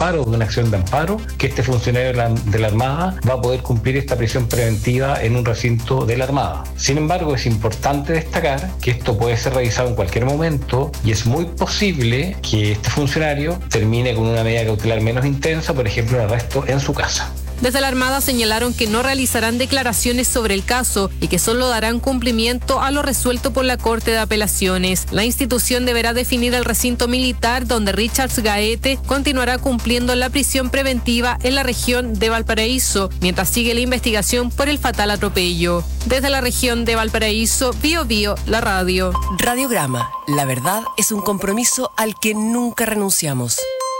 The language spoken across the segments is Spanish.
amparo, de una acción de amparo, que este funcionario de la Armada va a poder cumplir esta prisión preventiva en un recinto de la Armada. Sin embargo, es importante destacar que esto puede ser revisado en cualquier momento y es muy posible que este funcionario termine con una medida cautelar menos intensa, por ejemplo, el arresto en su casa. Desde la Armada señalaron que no realizarán declaraciones sobre el caso y que solo darán cumplimiento a lo resuelto por la Corte de Apelaciones. La institución deberá definir el recinto militar donde Richard Gaete continuará cumpliendo la prisión preventiva en la región de Valparaíso, mientras sigue la investigación por el fatal atropello. Desde la región de Valparaíso, Bío Bío, la radio. Radiograma, la verdad es un compromiso al que nunca renunciamos.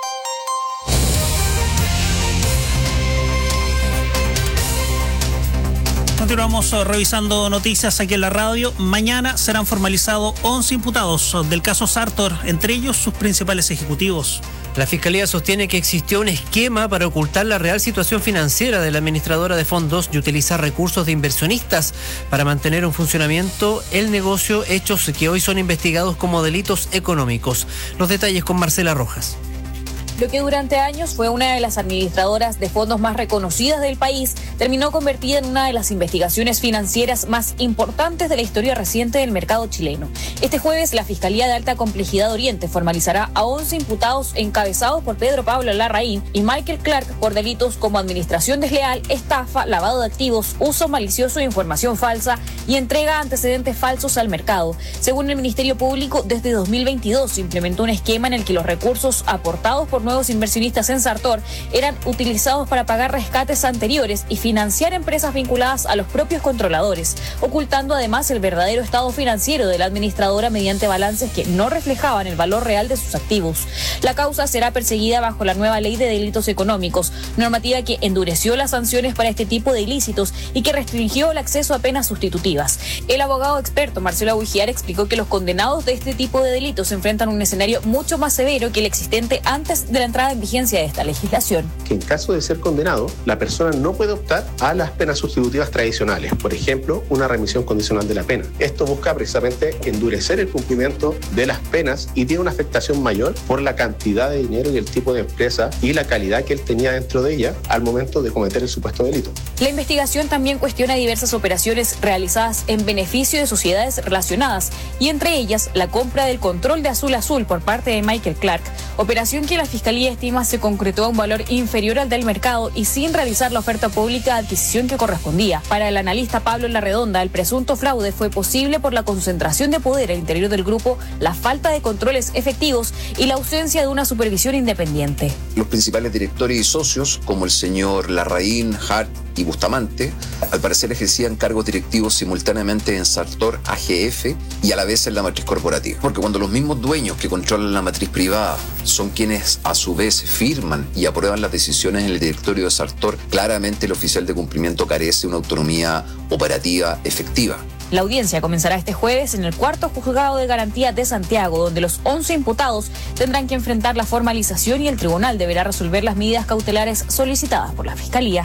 Continuamos revisando noticias aquí en la radio. Mañana serán formalizados 11 imputados del caso Sartor, entre ellos sus principales ejecutivos. La Fiscalía sostiene que existió un esquema para ocultar la real situación financiera de la administradora de fondos y utilizar recursos de inversionistas para mantener en funcionamiento el negocio, hechos que hoy son investigados como delitos económicos. Los detalles con Marcela Rojas. Lo que durante años fue una de las administradoras de fondos más reconocidas del país, terminó convertida en una de las investigaciones financieras más importantes de la historia reciente del mercado chileno. Este jueves, la Fiscalía de Alta Complejidad Oriente formalizará a 11 imputados encabezados por Pedro Pablo Larraín y Michael Clark por delitos como administración desleal, estafa, lavado de activos, uso malicioso de información falsa y entrega de antecedentes falsos al mercado. Según el Ministerio Público, desde 2022 se implementó un esquema en el que los recursos aportados por nuevos inversionistas en Sartor eran utilizados para pagar rescates anteriores y financiar empresas vinculadas a los propios controladores, ocultando además el verdadero estado financiero de la administradora mediante balances que no reflejaban el valor real de sus activos. La causa será perseguida bajo la nueva Ley de Delitos Económicos, normativa que endureció las sanciones para este tipo de ilícitos y que restringió el acceso a penas sustitutivas. El abogado experto Marcelo Aguilar explicó que los condenados de este tipo de delitos enfrentan un escenario mucho más severo que el existente antes de la entrada en vigencia de esta legislación. Que en caso de ser condenado, la persona no puede optar a las penas sustitutivas tradicionales, por ejemplo, una remisión condicional de la pena. Esto busca precisamente endurecer el cumplimiento de las penas y tiene una afectación mayor por la cantidad de dinero y el tipo de empresa y la calidad que él tenía dentro de ella al momento de cometer el supuesto delito. La investigación también cuestiona diversas operaciones realizadas en beneficio de sociedades relacionadas y entre ellas la compra del control de Azul Azul por parte de Michael Clark, operación que la Fiscalía estima se concretó a un valor inferior al del mercado y sin realizar la oferta pública de adquisición que correspondía. Para el analista Pablo Larredonda, el presunto fraude fue posible por la concentración de poder al interior del grupo, la falta de controles efectivos y la ausencia de una supervisión independiente. Los principales directores y socios, como el señor Larraín, Hart y Bustamante, al parecer ejercían cargos directivos simultáneamente en Sartor AGF y a la vez en la matriz corporativa. Porque cuando los mismos dueños que controlan la matriz privada son quienes a su vez firman y aprueban las decisiones en el directorio de Sartor, claramente el oficial de cumplimiento carece de una autonomía operativa efectiva. La audiencia comenzará este jueves en el cuarto juzgado de garantía de Santiago, donde los 11 imputados tendrán que enfrentar la formalización y el tribunal deberá resolver las medidas cautelares solicitadas por la Fiscalía.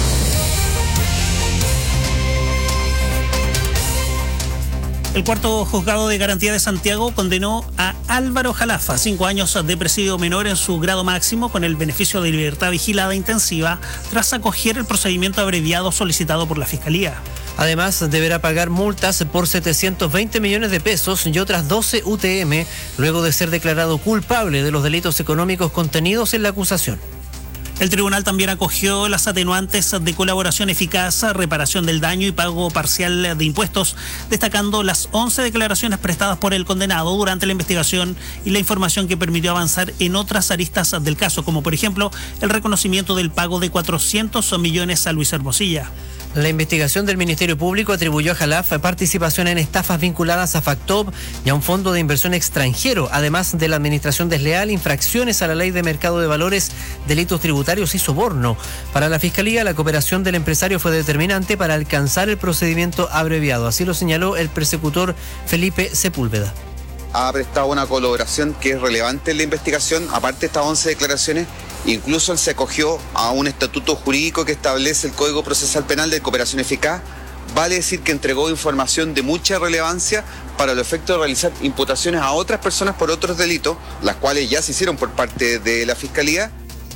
El cuarto juzgado de garantía de Santiago condenó a Álvaro Jalafa a 5 años de presidio menor en su grado máximo con el beneficio de libertad vigilada intensiva tras acoger el procedimiento abreviado solicitado por la Fiscalía. Además, deberá pagar multas por 720 millones de pesos y otras 12 UTM luego de ser declarado culpable de los delitos económicos contenidos en la acusación. El tribunal también acogió las atenuantes de colaboración eficaz, reparación del daño y pago parcial de impuestos, destacando las 11 declaraciones prestadas por el condenado durante la investigación y la información que permitió avanzar en otras aristas del caso, como por ejemplo el reconocimiento del pago de 400 millones a Luis Hermosilla. La investigación del Ministerio Público atribuyó a Jalafa participación en estafas vinculadas a Factop y a un fondo de inversión extranjero, además de la administración desleal, infracciones a la ley de mercado de valores, delitos tributarios y soborno. Para la Fiscalía, la cooperación del empresario fue determinante para alcanzar el procedimiento abreviado. Así lo señaló el persecutor Felipe Sepúlveda. Ha prestado una colaboración que es relevante en la investigación, aparte de estas 11 declaraciones. Incluso él se acogió a un estatuto jurídico que establece el Código Procesal Penal de Cooperación Eficaz. Vale decir que entregó información de mucha relevancia para el efecto de realizar imputaciones a otras personas por otros delitos, las cuales ya se hicieron por parte de la Fiscalía.